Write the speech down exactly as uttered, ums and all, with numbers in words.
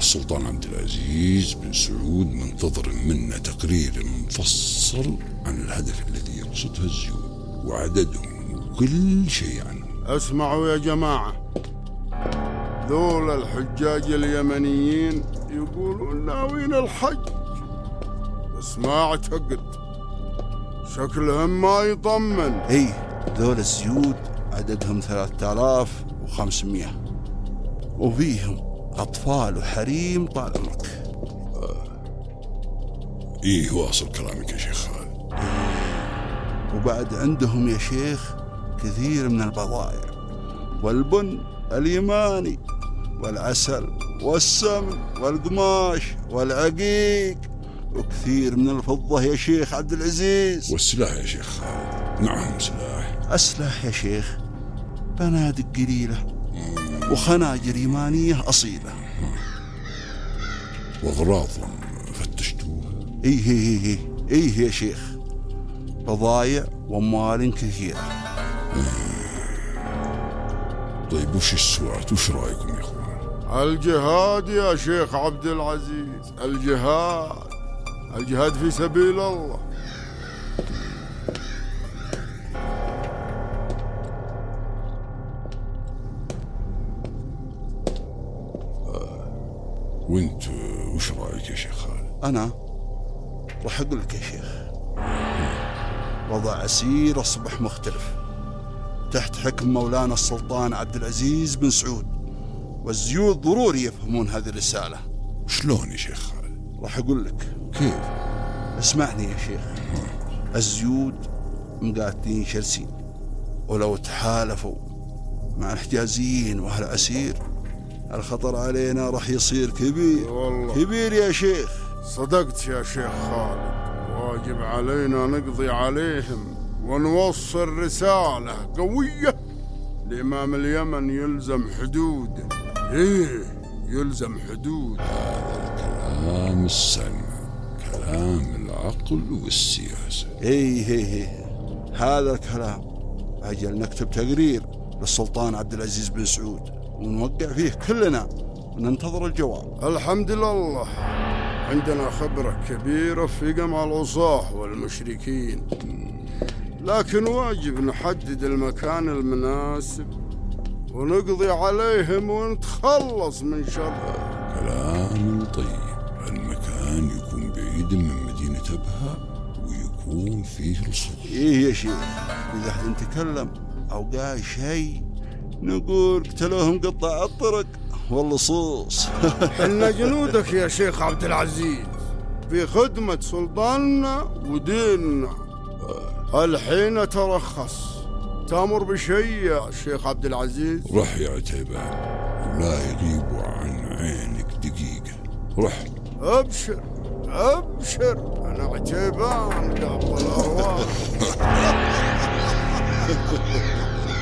السلطان عبد العزيز بن سعود منتظر منا تقرير مفصل عن الهدف الذي يقصده الزيود وعددهم وكل شيء عنه. اسمعوا يا جماعة، ذول الحجاج اليمنيين يقولون ناويين الحج، بس ما اعتقد، شكلهم ما يطمن. ايه، ذول الزيود عددهم ثلاثة آلاف وخمسمية، وفيهم أطفال وحريم طال عمرك. ايه واصل كلامك يا شيخ خالد. إيه، وبعد عندهم يا شيخ كثير من البضائع، والبن اليماني والعسل والسمن والقماش والعقيق، وكثير من الفضة يا شيخ عبد العزيز. والسلاح يا شيخ خالد؟ معهم سلاح؟ أسلح يا شيخ، بنادق قليلة وخناجر يمانية أصيلة. وأغراضهم فتشتوها؟ إيه إيه إيه إيه يا شيخ، بضايع وأموال كثيرة. طيب وش السوات؟ وش رأيكم يا إخوان؟ الجهاد يا شيخ عبد العزيز، الجهاد، الجهاد في سبيل الله. وانت وش رايك يا شيخ خالد؟ انا راح اقول لك يا شيخ، وضع عسير اصبح مختلف تحت حكم مولانا السلطان عبد العزيز بن سعود، والزيود ضروري يفهمون هذه الرسالة. شلون يا شيخ خالد؟ راح اقول لك. كيف؟ اسمعني يا شيخ، الزيود مقاتلين شرسين، ولو تحالفوا مع الحجازيين واهل عسير الخطر علينا راح يصير كبير والله. كبير يا شيخ. صدقت يا شيخ خالد، واجب علينا نقضي عليهم ونوصل رسالة قوية لإمام اليمن، يلزم حدود. إيه، يلزم حدود. هذا الكلام السلمى، كلام العقل والسياسة. إيه إيه إيه، هذا الكلام. أجل نكتب تقرير للسلطان عبد العزيز بن سعود ونوقع فيه كلنا وننتظر الجواب. الحمد لله عندنا خبرة كبيرة في قمع العصاة والمشركين، لكن واجب نحدد المكان المناسب ونقضي عليهم ونتخلص من شر. كلام طيب. المكان يكون بعيد من مدينة أبها ويكون فيه رصوص. إيه يا شيخ، إذا أحد تكلم أو قال شيء نقول قتلوهم قطاع الطرق واللصوص. حنا جنودك يا شيخ عبد العزيز في خدمة سلطاننا وديننا. الحين ترخص، تأمر بشيء يا شيخ عبد العزيز؟ رح يا عتيبان، ولا يغيبوا عن عينك دقيقة. رح. أبشر أبشر، أنا عتيبان قبل الأرواح.